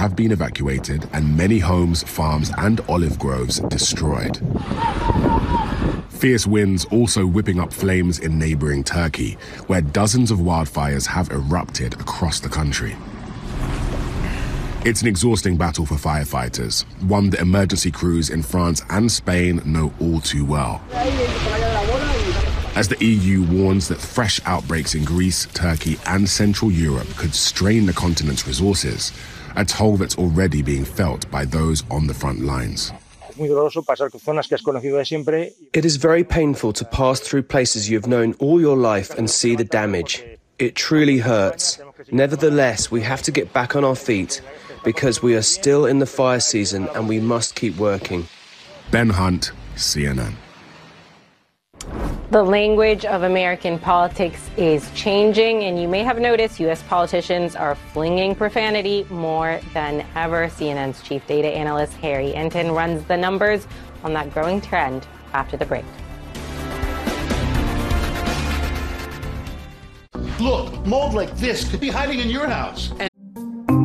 have been evacuated and many homes, farms and olive groves destroyed. Fierce winds also whipping up flames in neighboring Turkey, where dozens of wildfires have erupted across the country. It's an exhausting battle for firefighters, one that emergency crews in France and Spain know all too well. As the EU warns that fresh outbreaks in Greece, Turkey and Central Europe could strain the continent's resources, a toll that's already being felt by those on the front lines. It is very painful to pass through places you've known all your life and see the damage. It truly hurts. Nevertheless, we have to get back on our feet because we are still in the fire season and we must keep working. Ben Hunt, CNN. The language of American politics is changing, and you may have noticed U.S. politicians are flinging profanity more than ever. CNN's chief data analyst Harry Enten runs the numbers on that growing trend after the break. Look, mold like this could be hiding in your house.